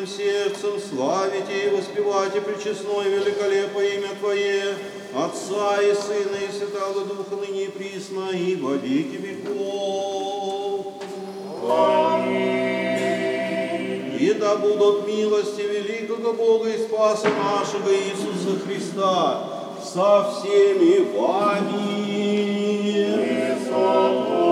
всем сердцем славите и воспевайте пречестное великолепное имя Твое, Отца и Сына и Святого Духа, ныне и присно, и во веки веков. Аминь. И да будут милости великого Бога и Спаса нашего Иисуса Христа со всеми вами.